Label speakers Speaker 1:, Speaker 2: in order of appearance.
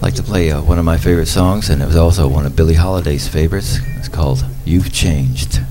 Speaker 1: like to play one of my favorite songs, and it was also one of Billie Holiday's favorites. It's called "You've Changed."